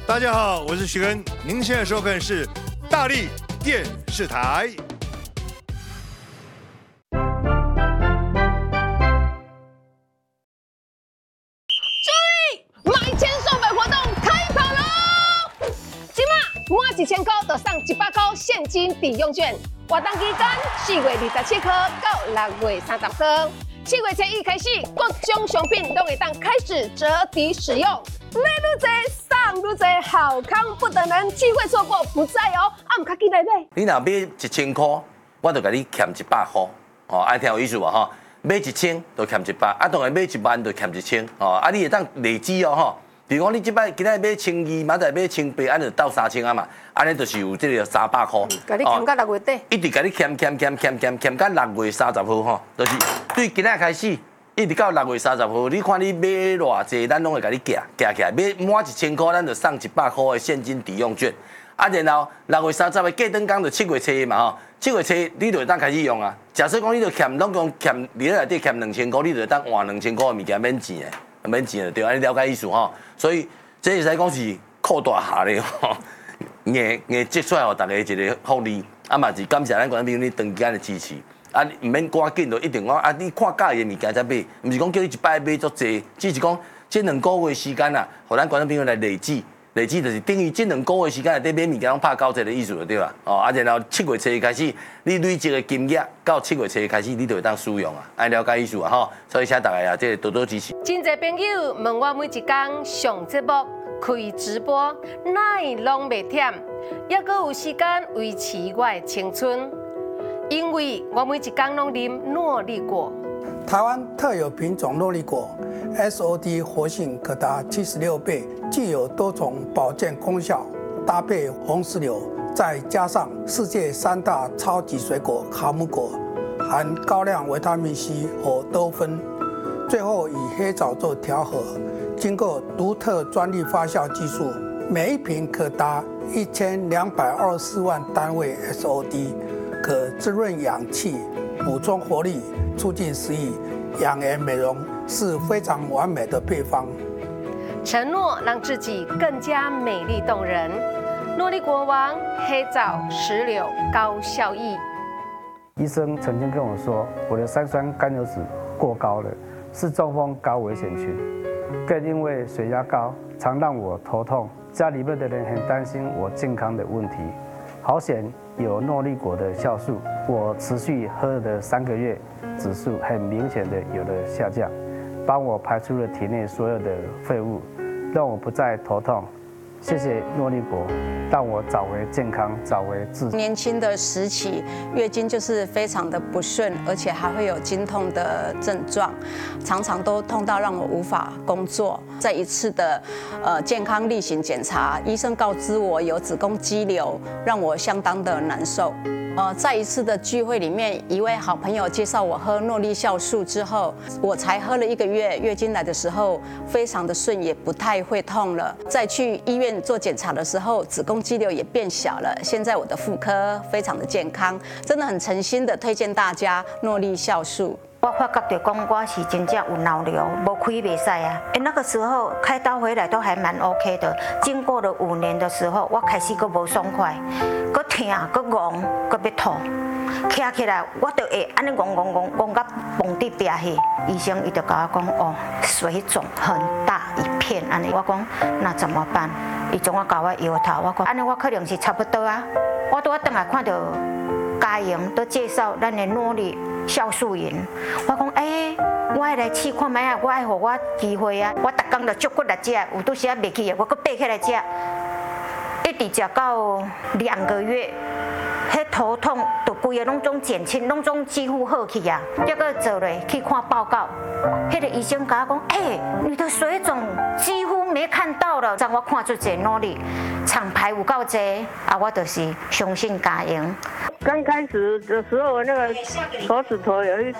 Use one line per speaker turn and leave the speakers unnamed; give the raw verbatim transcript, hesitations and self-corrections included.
大家好，我是徐根，您现在收看是大力电视台。
注意，买钱送本活动开跑喽！今嘛满一千块就送一百块现金抵用券，活动期间四月二十七号到六月三十号。七月初一开始，各种商品都会当开始折抵使用。买愈多，送愈多，好康不等人，机会错过不再哦！啊，唔卡记来买。
你若买一千块，我就甲你欠一百块，哦，爱听有意思无吼？买一千就欠一百，啊，当然买一万就欠一千，哦，啊，你会当累积哦吼。比如讲，你即摆今仔买千二，明仔买千八，安就到三千啊嘛，安尼就是有这个三百块。
甲你欠到六月底，
一直甲你欠欠欠欠欠欠到六月三十号吼，就是对今仔开始，一直到六月三十号，你看你买偌济，咱拢会甲你夹夹起来，买满一千块，咱就送一百块的现金抵用券。啊，然后六月三十的过灯工就七月初嘛吼，七月初你就会当开始用啊。假设讲你就欠，拢讲欠，你内底欠两千块，你就会当换两千块的物件免钱的，免钱的对，安尼了解意思吼。所以这会使讲是扩大下咧吼，硬硬积出来，互大家一个福利。啊嘛是感谢咱观众朋友你长时间的支持。啊，唔免赶紧就一定讲啊，你看介意的物件才买，唔是讲叫你一摆买足济，只是讲这两个月时间啊，互咱观众朋友来累积。累积就是等于这两个月时间内底买物件拢拍九折的意思就对啦。哦，啊，然后七月初开始，你累积的金额到七月初开始，你就会当使用啊，爱了解意思啊吼。所以请大家啊，即多多支持。
真侪朋友问我每一天上节目、开直播，哪拢袂忝，抑阁有时间维持我的青春，因为我每一天拢啉诺丽果。
台湾特有品种诺丽果 ，S O D 活性可达七十六倍，具有多种保健功效。搭配红石榴，再加上世界三大超级水果哈姆果，含高量维他命 C 和多酚，最后以黑枣做调和，经过独特专利发酵技术，每一瓶可达一千两百二十四万单位 S O D， 可滋润氧气，补充活力。促进食欲、养颜美容是非常完美的配方。
承诺让自己更加美丽动人。诺丽果王黑枣石榴高效益。
医生曾经跟我说，我的三酸甘油酯过高了，是中风高危险群。更因为血压高，常让我头痛。家里面的人很担心我健康的问题。好险有诺丽果的酵素，我持续喝了三个月。指数很明显的有了下降，帮我排出了体内所有的废物，让我不再头痛。谢谢诺丽果，让我找回健康，找回自信。
年轻的时期，月经就是非常的不顺，而且还会有经痛的症状，常常都痛到让我无法工作。在一次的呃健康例行检查，医生告知我有子宫肌瘤，让我相当的难受。呃，在一次的聚会里面，一位好朋友介绍我喝诺丽酵素之后，我才喝了一个月，月经来的时候非常的顺，也不太会痛了。再去医院做检查的时候，子宫肌瘤也变小了。现在我的妇科非常的健康，真的很诚心的推荐大家诺丽酵素。
我发觉到讲我是真正有脑瘤，无开袂使啊。哎，那个时候开刀回来都还蛮 OK 的。经过了五年的时候，我开始佫无爽快，佫痛，佫戆，佫要吐。徛起来，我就会安尼戆戆戆戆到蹦伫壁去。医生伊就甲我讲，哦，水肿很大一片，安尼。我讲那怎么办？伊总我甲我摇头，我讲安尼我可能是差不多啊。我拄仔转来看到嘉莹都介绍咱的诺丽酵素饮，我讲哎、欸，我爱来试看卖啊，我爱互我机会啊，我逐工就足骨来食，有拄时啊袂去的，我搁爬起来食，一直食到两个月，迄头痛就规个拢总减轻，拢总几乎好去啊。结果做咧去看报告，迄个医生甲我讲，哎、欸，你的水肿几乎没看到了，让我看出一个努力，厂牌有够济，啊，我就是相信嘉莹。
刚开始的时候，那个手指头有一